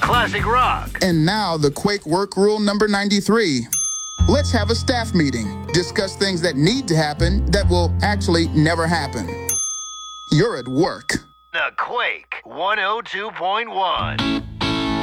classic rock. And now the Quake Work Rule number 93. Let's have a staff meeting. Discuss things that need to happen that will actually never happen. You're at work. The Quake 102.1.